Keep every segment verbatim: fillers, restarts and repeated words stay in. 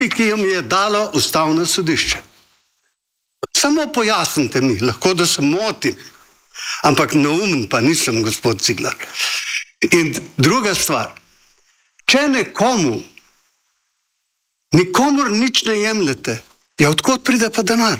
ki jim je dalo ustavno sodišče. Samo pojasnite mi, lahko da se motim, ampak neumen pa nisem, gospod Cigler. In druga stvar, če nekomu, nikomur nič ne jemljete, ja, odkot pride pa denar?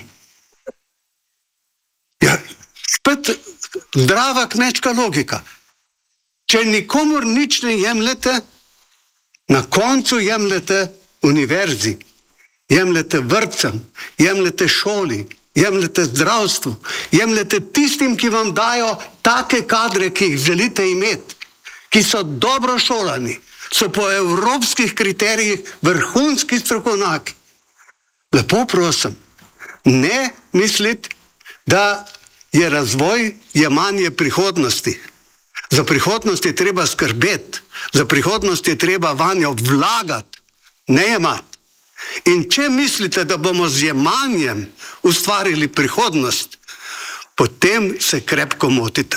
Ja, spet zdrava kmečka logika. Če nikomur nič ne jemljete, na koncu jemljete univerzi, jemljete vrtcem, jemljete šoli, jemljete zdravstvu, jemljete tistim, ki vam dajo take kadre, ki jih želite imeti, ki so dobro šolani, so po evropskih kriterijih vrhunski strokovnjaki. Lepo prosim, ne misliti, da je razvoj jemanje prihodnosti. Za prihodnost je treba skrbeti, za prihodnost je treba vanjo vlagati, ne jemati. In če mislite, da bomo z jemanjem ustvarili prihodnost, potem se krepko motite.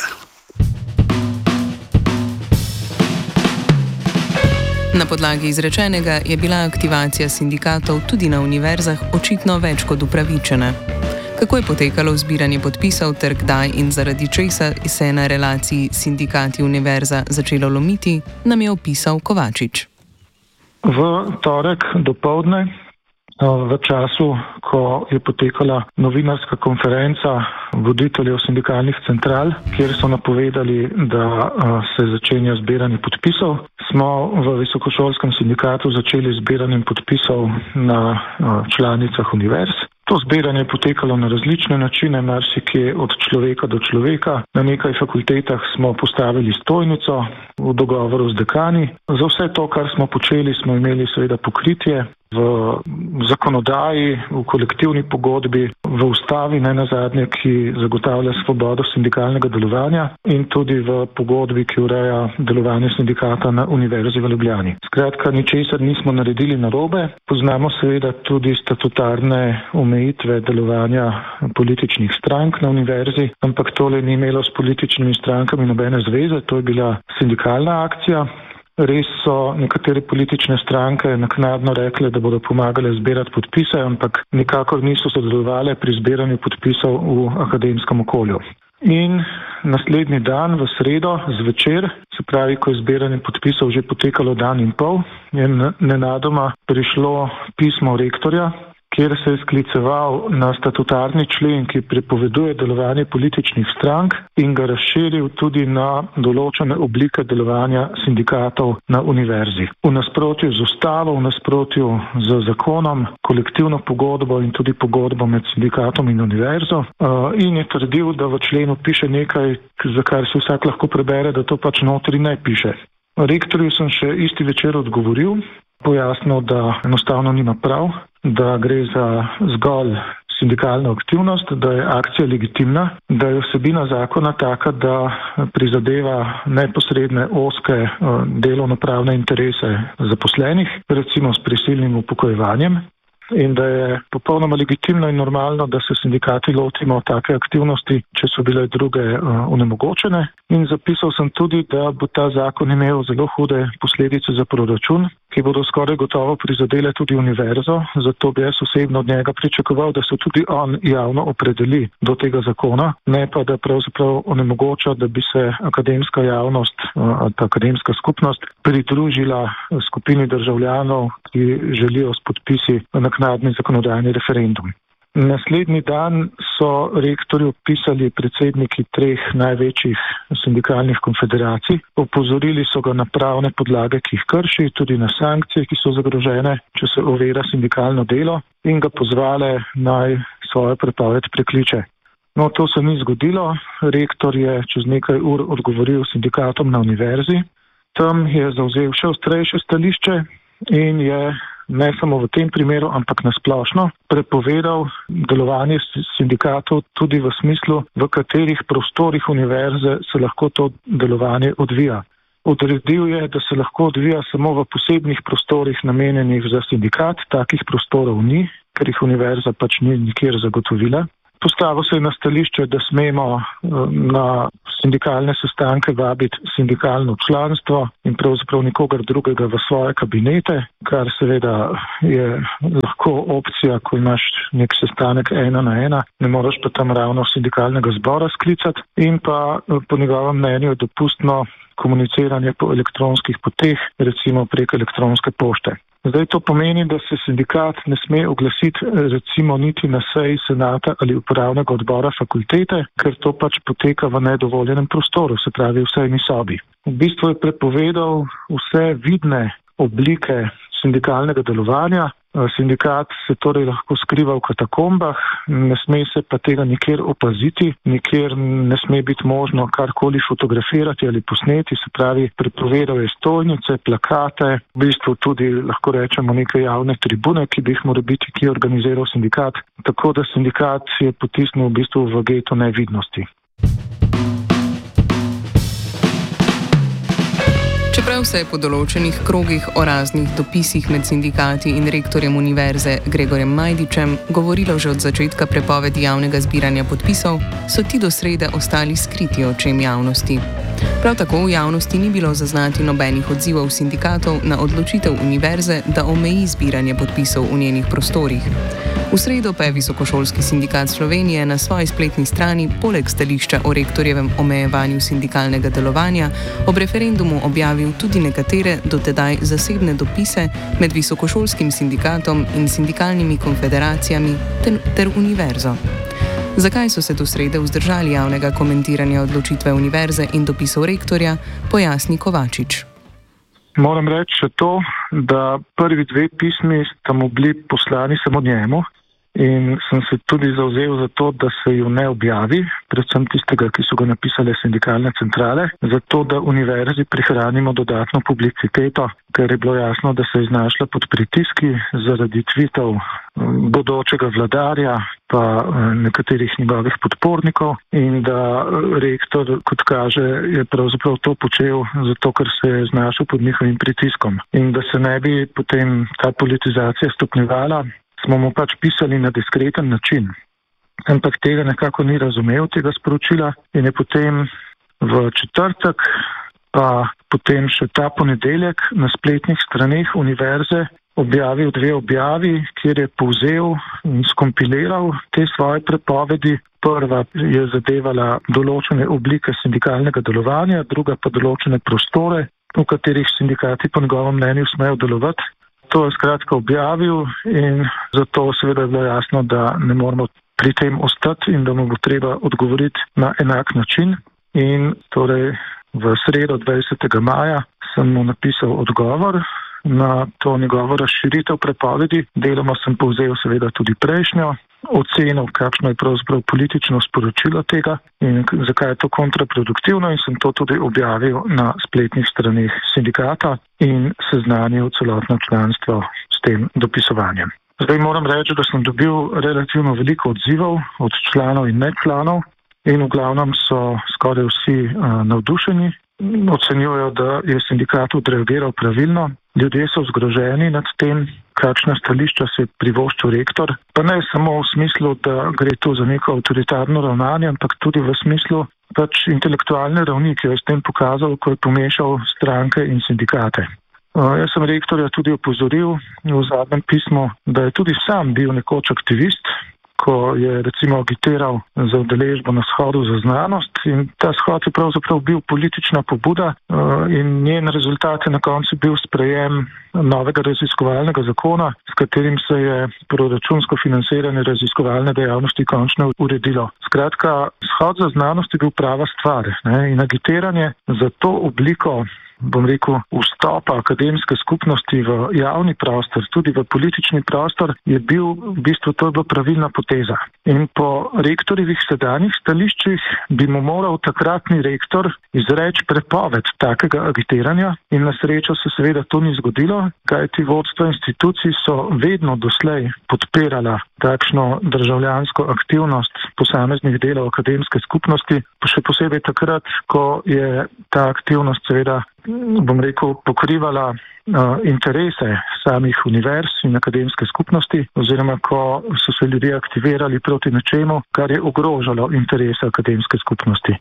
Na podlagi izrečenega je bila aktivacija sindikatov tudi na univerzah očitno več kot upravičena. Kako je potekalo zbiranje podpisov ter kdaj in zaradi česa se je na relaciji sindikati univerza začelo lomiti, nam je opisal Kovačič. V torek dopoldne, v času, ko je potekala novinarska konferenca voditeljev sindikalnih central, kjer so napovedali, da se začenja zbiranje podpisov, smo v visokošolskem sindikatu začeli zbiranjem podpisov na članicah univerz. To zbiranje je potekalo na različne načine, marsikje od človeka do človeka. Na nekaj fakultetah smo postavili stojnico v dogovoru z dekani. Za vse to, kar smo počeli, smo imeli seveda pokritje v zakonodaji, v kolektivni pogodbi, v ustavi, ne nazadnje, ki zagotavlja svobodo sindikalnega delovanja, in tudi v pogodbi, ki ureja delovanje sindikata na Univerzi v Ljubljani. Skratka, ničesar nismo naredili narobe. Poznamo seveda tudi statutarne omejitve delovanja političnih strank na univerzi, ampak tole ni imelo s političnimi strankami nobene zveze, to je bila sindikalna akcija. Res so nekatere politične stranke naknadno rekle, da bodo pomagale zbirati podpise, ampak nikakor niso sodelovale pri zbiranju podpisov v akademskem okolju. In naslednji dan, v sredo, zvečer, se pravi, ko je zbiranje podpisov že potekalo dan in pol, je nenadoma prišlo pismo rektorja, kjer se je skliceval na statutarni člen, ki prepoveduje delovanje političnih strank, in ga razširil tudi na določene oblike delovanja sindikatov na univerzi. V nasprotju z ustavo, v nasprotju z zakonom, kolektivno pogodbo in tudi pogodbo med sindikatom in univerzo, in je trdil, da v členu piše nekaj, za kar si vsak lahko prebere, da to pač notri ne piše. Rektorju sem še isti večer odgovoril, pojasnil, da enostavno nima prav, da gre za zgolj sindikalno aktivnost, da je akcija legitimna, da je vsebina zakona taka, da prizadeva neposredne ozke delovnopravne interese zaposlenih, recimo s prisilnim upokojevanjem, in da je popolnoma legitimno in normalno, da se sindikati lotimo take aktivnosti, če so bile druge uh, onemogočene. In zapisal sem tudi, da bo ta zakon imel zelo hude posledice za proračun, ki bodo skoraj gotovo prizadele tudi univerzo, zato bi jaz osebno od njega pričakoval, da se tudi on javno opredeli do tega zakona, ne pa da pravzaprav onemogoča, da bi se akademska javnost ali uh, akademska skupnost pridružila skupini državljanov, ki želijo s podpisi naknadni zakonodajni referendum. Naslednji dan so rektorju pisali predsedniki treh največjih sindikalnih konfederacij. Opozorili so ga na pravne podlage, ki jih krši, tudi na sankcije, ki so zagrožene, če se ovira sindikalno delo, in ga pozvale naj svojo prepoved prekliče. No, to se ni zgodilo. Rektor je čez nekaj ur odgovoril sindikatom na univerzi. Tam je zavzel še ostrejše stališče in je ne samo v tem primeru, ampak nasplošno prepovedal delovanje sindikatov tudi v smislu, v katerih prostorih univerze se lahko to delovanje odvija. Odredil je, da se lahko odvija samo v posebnih prostorih namenjenih za sindikat, takih prostorov ni, ker jih univerza pač ni nikjer zagotovila. Postavil se je na stališče, da smemo na sindikalne sestanke vabiti sindikalno članstvo in pravzaprav nikogar drugega v svoje kabinete, kar seveda je lahko opcija, ko imaš nek sestanek ena na ena, ne moreš pa tam ravno sindikalnega zbora sklicati, in pa po njegovem mnenju je dopustno komuniciranje po elektronskih poteh, recimo prek elektronske pošte. Zdaj to pomeni, da se sindikat ne sme oglasiti recimo niti na seji senata ali upravnega odbora fakultete, ker to pač poteka v nedovoljenem prostoru, se pravi v sejni sobi. V bistvu je prepovedal vse vidne oblike sindikalnega delovanja. Sindikat se torej lahko skriva v katakombah, ne sme se pa tega nikjer opaziti, nikjer ne sme biti možno karkoli fotografirati ali posneti, se pravi prepovedal je stojnice, plakate, v bistvu tudi lahko rečemo neke javne tribune, ki bi jih mora biti, ki je organiziral sindikat, tako da sindikat je potisnil v bistvu v geto nevidnosti. Čeprav se je po določenih krogih o raznih dopisih med sindikati in rektorjem univerze Gregorjem Majdičem govorilo že od začetka prepovedi javnega zbiranja podpisov, so ti do srede ostali skriti očem javnosti. Prav tako v javnosti ni bilo zaznati nobenih odzivov sindikatov na odločitev univerze, da omeji zbiranje podpisov v njenih prostorih. V sredo pa je Visokošolski sindikat Slovenije na svoji spletni strani poleg stališča o rektorjevem omejevanju sindikalnega delovanja ob referendumu objavil tudi nekatere dotedaj zasebne dopise med Visokošolskim sindikatom in sindikalnimi konfederacijami ter, ter univerzo. Zakaj so se do srede vzdržali javnega komentiranja odločitve univerze in dopisov rektorja, pojasni Kovačič. Moram reči še to, da prvi dve pismi sta mu bili poslani samo njemu in sem se tudi zavzel za to, da se ju ne objavi, predvsem tistega, ki so ga napisale sindikalne centrale, zato da univerzi prihranimo dodatno publiciteto, ker je bilo jasno, da se je znašla pod pritiski zaradi tvitov bodočega vladarja pa nekaterih njegovih podpornikov in da rektor, kot kaže, je pravzaprav to počel zato, ker se je znašel pod njihovim pritiskom. In da se ne bi potem ta politizacija stopnjevala, smo mu pač pisali na diskreten način. Ampak tega nekako ni razumel, tega sporočila, in je potem v četrtek, pa potem še ta ponedeljek na spletnih straneh univerze objavil dve objavi, kjer je povzel in skompiliral te svoje prepovedi. Prva je zadevala določene oblike sindikalnega delovanja, druga pa določene prostore, v katerih sindikati po njegovem mnenju smejo delovati. To je skratka objavil in zato seveda je bilo jasno, da ne moramo pri tem ostati in da mu bo treba odgovoriti na enak način. In torej v sredo dvajsetega maja sem mu napisal odgovor na to njegovo razširitev prepovedi. Deloma sem povzel seveda tudi prejšnjo, ocenil, kakšno je pravzaprav politično sporočilo tega in zakaj je to kontraproduktivno, in sem to tudi objavil na spletnih straneh sindikata in seznanil celotno članstvo s tem dopisovanjem. Zdaj moram reči, da sem dobil relativno veliko odzivov od članov in nečlanov in v glavnem so skoraj vsi uh, navdušeni. Ocenjujejo, da je sindikat odreagiral pravilno. Ljudje so zgroženi nad tem, kakšna stališča se je privoščil rektor, pa ne samo v smislu, da gre to za neko avtoritarno ravnanje, ampak tudi v smislu pač intelektualne ravni, ki jo je s tem pokazal, ko je pomešal stranke in sindikate. Uh, jaz sem rektorja tudi opozoril v zadnjem pismu, da je tudi sam bil nekoč aktivist, ko je recimo agitiral za udeležbo na shodu za znanost, in ta shod je pravzaprav bil politična pobuda uh, in njen rezultat je na koncu bil sprejem novega raziskovalnega zakona, s katerim se je proračunsko financiranje raziskovalne dejavnosti končno uredilo. Skratka, shod za znanost je bil prava stvar, ne? In agitiranje za to obliko, bom rekel, vstopa akademske skupnosti v javni prostor, tudi v politični prostor, je bil v bistvu to je bila pravilna poteza. In po rektorjevih sedanjih stališčih bi mu moral takratni rektor izreči prepoved takega agitiranja in na srečo se seveda to ni zgodilo, kajti vodstva institucij so vedno doslej podpirala takšno državljansko aktivnost posameznih delov akademske skupnosti, še posebej takrat, ko je ta aktivnost seveda, bom rekel, pokrivala interese samih univerz in akademske skupnosti, oziroma ko so se ljudje aktivirali proti nečemu, kar je ogrožalo interese akademske skupnosti.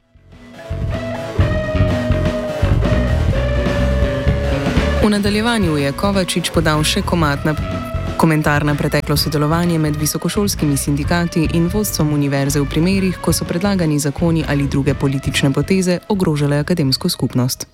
V nadaljevanju je Kovačič podal še komad na komentar na preteklo sodelovanje med visokošolskimi sindikati in vodstvom univerze v primerih, ko so predlagani zakoni ali druge politične poteze ogrožale akademsko skupnost.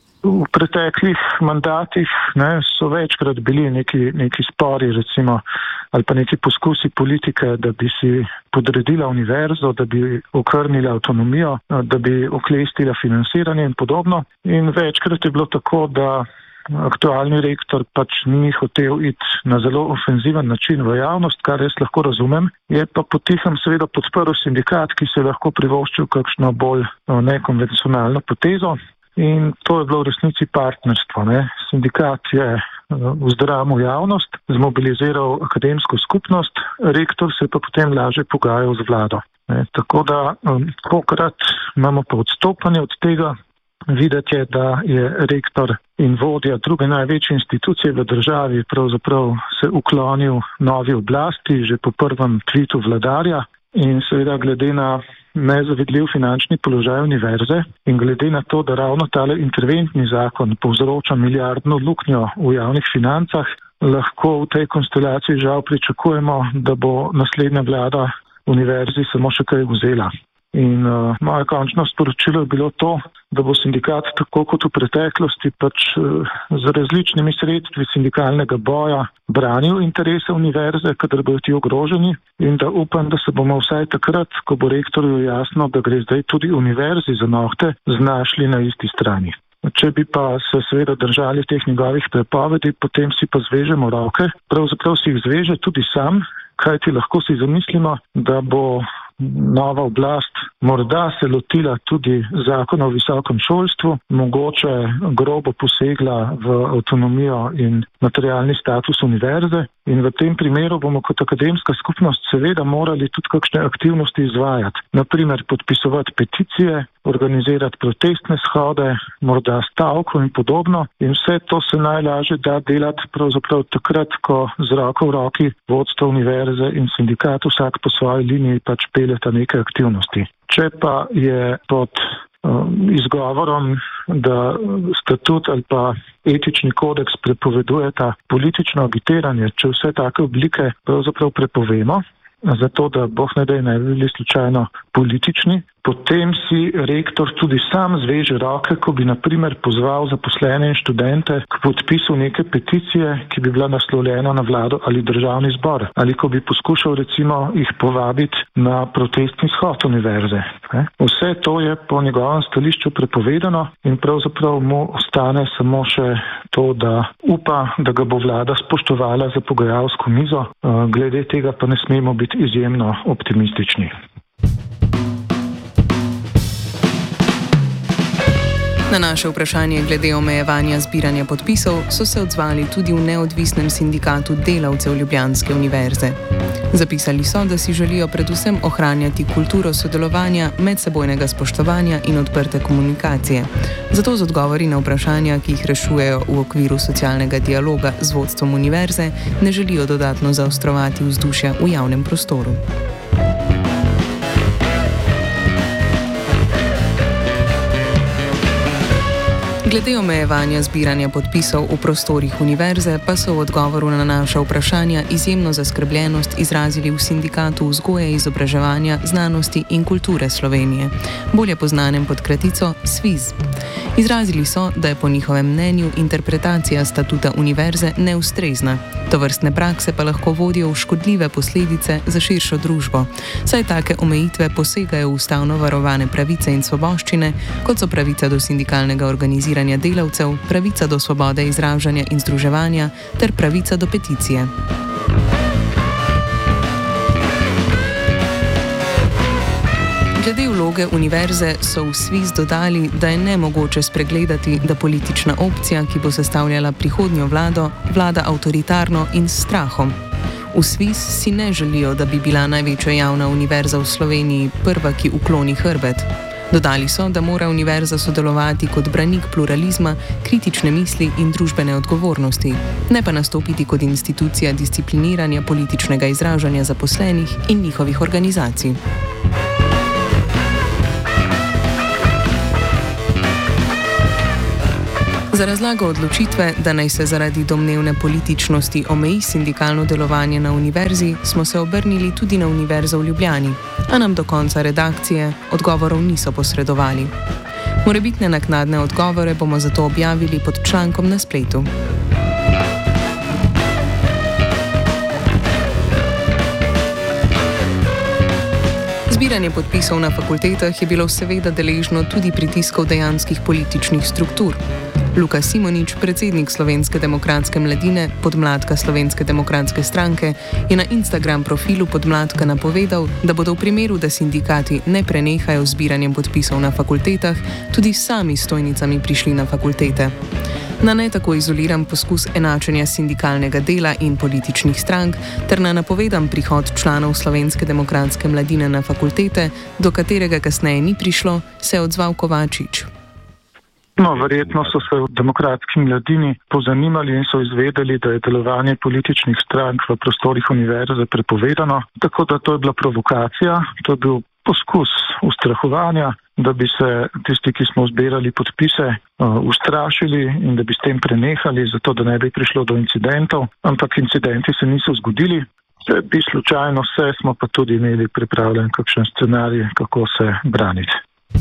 V preteklih mandatih ne, so večkrat bili neki, neki spori, recimo, ali pa neki poskusi politike, da bi si podredila univerzo, da bi okrnila avtonomijo, da bi oklestila financiranje in podobno. In večkrat je bilo tako, da aktualni rektor pač ni hotel iti na zelo ofenziven način v javnost, kar jaz lahko razumem. Je pa potihem seveda podprl sindikat, ki se je lahko privoščil kakšno bolj nekonvencionalno potezo. In to je bilo v resnici partnerstvo. Ne. Sindikat je vzdramil javnost, zmobiliziral akademsko skupnost, rektor se je pa potem lažje pogajal z vlado. Ne. Tako da, kokrat imamo pa odstopanje od tega. Videti je, da je rektor in vodja druge največje institucije v državi pravzaprav se uklonil novi oblasti že po prvem tvitu vladarja in seveda glede na nezavidljiv finančni položaj univerze in glede na to, da ravno tale interventni zakon povzroča milijardno luknjo v javnih financah, lahko v tej konstelaciji žal pričakujemo, da bo naslednja vlada univerzi samo še kaj vzela. In uh, moje končno sporočilo je bilo to, da bo sindikat tako kot v preteklosti pač uh, z različnimi sredstvi sindikalnega boja branil interese univerze, kadar bodo ti ogroženi, in da upam, da se bomo vsaj takrat, ko bo rektorju jasno, da gre zdaj tudi univerzi za nohte, znašli na isti strani. Če bi pa se seveda držali teh njegovih prepovedi, potem si pa zvežemo roke, pravzaprav si jih zveže tudi sam, kajti lahko si zamislimo, da bo nova oblast morda se lotila tudi zakona o visokem šolstvu, mogoče grobo posegla v avtonomijo in materialni status univerze in v tem primeru bomo kot akademska skupnost seveda morali tudi kakšne aktivnosti izvajati. Naprimer podpisovati peticije, organizirati protestne shode, morda stavko in podobno in vse to se najlažje da delati pravzaprav takrat, ko z roko v roki vodstvo univerze in sindikat vsak po svoji liniji pač peljeta neke aktivnosti. Če pa je pod um, izgovorom, da statut ali pa etični kodeks prepovedujeta politično agitiranje, če vse take oblike pravzaprav prepovemo, zato da boh ne daj ne bi bili slučajno politični, potem si rektor tudi sam zveže roke, ko bi na primer pozval zaposlene in študente k podpisu neke peticije, ki bi bila naslovljena na vlado ali državni zbor, ali ko bi poskušal recimo jih povabiti na protestni shod univerze. Vse to je po njegovem stališču prepovedano in pravzaprav mu ostane samo še to, da upa, da ga bo vlada spoštovala za pogajalsko mizo, glede tega pa ne smemo biti izjemno optimistični. Na naše vprašanje glede omejevanja zbiranja podpisov so se odzvali tudi v neodvisnem sindikatu delavcev Ljubljanske univerze. Zapisali so, da si želijo predvsem ohranjati kulturo sodelovanja, medsebojnega spoštovanja in odprte komunikacije. Zato z odgovori na vprašanja, ki jih rešujejo v okviru socialnega dialoga z vodstvom univerze, ne želijo dodatno zaostrovati vzdušja v javnem prostoru. Glede omejevanja zbiranja podpisov v prostorih univerze pa so v odgovoru na naša vprašanja izjemno zaskrbljenost izrazili v sindikatu vzgoje, izobraževanja, znanosti in kulture Slovenije, bolje poznanem pod kratico SVIZ. Izrazili so, da je po njihovem mnenju interpretacija statuta univerze neustrezna. Tovrstne prakse pa lahko vodijo v škodljive posledice za širšo družbo, saj take omejitve posegajo v ustavno varovane pravice in svoboščine, kot so pravica do sindikalnega organiziranja delavcev, pravica do svobode izražanja in združevanja ter pravica do peticije. Glede vloge univerze so v SVIZ dodali, da je nemogoče spregledati, da politična opcija, ki bo sestavljala prihodnjo vlado, vlada avtoritarno in s strahom. V SVIZ si ne želijo, da bi bila največja javna univerza v Sloveniji prva, ki ukloni hrbet. Dodali so, da mora univerza sodelovati kot branik pluralizma, kritične misli in družbene odgovornosti, ne pa nastopiti kot institucija discipliniranja političnega izražanja zaposlenih in njihovih organizacij. Za razlago odločitve, da naj se zaradi domnevne političnosti omeji sindikalno delovanje na univerzi, smo se obrnili tudi na Univerzo v Ljubljani, a nam do konca redakcije odgovorov niso posredovali. Morebitne naknadne odgovore bomo zato objavili pod člankom na spletu. Zbiranje podpisov na fakultetah je bilo seveda deležno tudi pritiskov dejanskih političnih struktur. Luka Simonič, predsednik Slovenske demokratske mladine, podmladka Slovenske demokratske stranke, je na Instagram profilu podmladka napovedal, da bodo v primeru, da sindikati ne prenehajo z zbiranjem podpisov na fakultetah, tudi sami s stojnicami prišli na fakultete. Na ne tako izoliran poskus enačenja sindikalnega dela in političnih strank ter na napovedan prihod članov Slovenske demokratske mladine na fakultete, do katerega kasneje ni prišlo, se je odzval Kovačič. No, verjetno so se v demokratski mladini pozanimali in so izvedeli, da je delovanje političnih strank v prostorih univerze prepovedano, tako da to je bila provokacija, to je bil poskus ustrahovanja, da bi se tisti, ki smo zbirali podpise, ustrašili in da bi s tem prenehali, zato da ne bi prišlo do incidentov, ampak incidenti se niso zgodili. Če bi slučajno se, smo pa tudi imeli pripravljen kakšen scenarij, kako se braniti.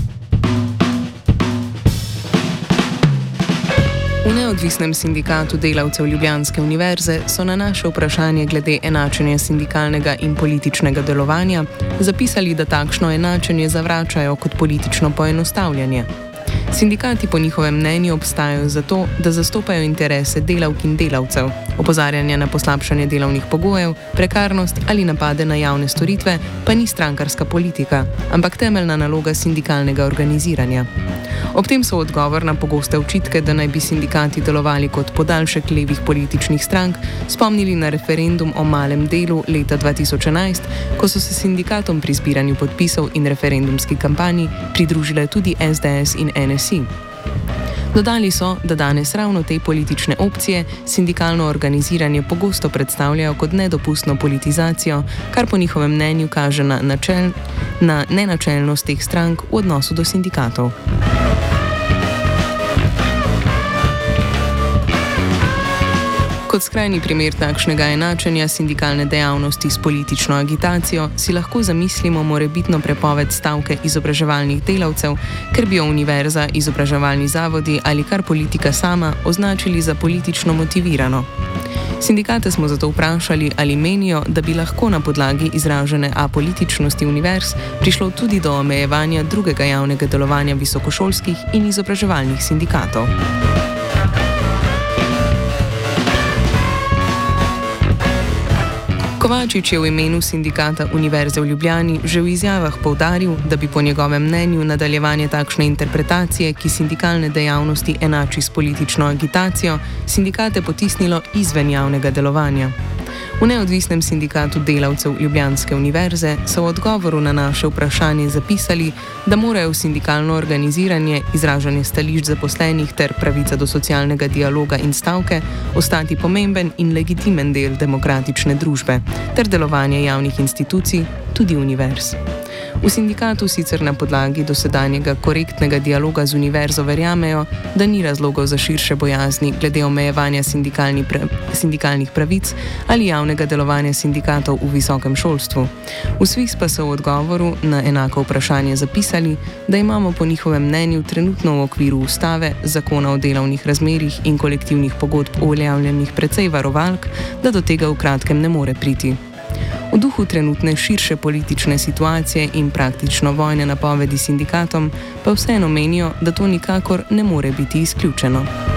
V Neodvisnem sindikatu delavcev Ljubljanske univerze so na naše vprašanje glede enačenja sindikalnega in političnega delovanja zapisali, da takšno enačenje zavračajo kot politično poenostavljanje. Sindikati po njihovem mnenju obstajajo zato, da zastopajo interese delavk in delavcev, opozarjanje na poslabšanje delovnih pogojev, prekarnost ali napade na javne storitve pa ni strankarska politika, ampak temeljna naloga sindikalnega organiziranja. Ob tem so odgovor na pogoste očitke, da naj bi sindikati delovali kot podaljšek levih političnih strank, spomnili na referendum o malem delu leta dva tisoč enajst, ko so se sindikatom pri zbiranju podpisov in referendumski kampanji pridružile tudi S D S in N S I. Dodali so, da danes ravno te politične opcije sindikalno organiziranje pogosto predstavljajo kot nedopustno politizacijo, kar po njihovem mnenju kaže na, načel, na nenačelnost teh strank v odnosu do sindikatov. Kot skrajni primer takšnega enačenja sindikalne dejavnosti s politično agitacijo si lahko zamislimo morebitno prepoved stavke izobraževalnih delavcev, ker bi jo univerza, izobraževalni zavodi ali kar politika sama označili za politično motivirano. Sindikate smo zato vprašali, ali menijo, da bi lahko na podlagi izražene apolitičnosti univerz prišlo tudi do omejevanja drugega javnega delovanja visokošolskih in izobraževalnih sindikatov. Kovačič je v imenu sindikata Univerze v Ljubljani že v izjavah poudaril, da bi po njegovem mnenju nadaljevanje takšne interpretacije, ki sindikalne dejavnosti enači s politično agitacijo, sindikate potisnilo izven javnega delovanja. V Neodvisnem sindikatu delavcev Ljubljanske univerze so v odgovoru na naše vprašanje zapisali, da morajo sindikalno organiziranje, izražanje stališč zaposlenih ter pravica do socialnega dialoga in stavke ostati pomemben in legitimen del demokratične družbe ter delovanje javnih institucij, tudi univerz. V sindikatu sicer na podlagi dosedanjega korektnega dialoga z univerzo verjamejo, da ni razlogov za širše bojazni glede omejevanja sindikalni pra sindikalnih pravic ali javnega delovanja sindikatov v visokem šolstvu. V SVIS pa so v odgovoru na enako vprašanje zapisali, da imamo po njihovem mnenju trenutno v okviru ustave, zakona o delovnih razmerjih in kolektivnih pogodb uveljavljenih precej varovalk, da do tega v kratkem ne more priti. V duhu trenutne širše politične situacije in praktično vojne napovedi sindikatom pa vseeno menijo, da to nikakor ne more biti izključeno.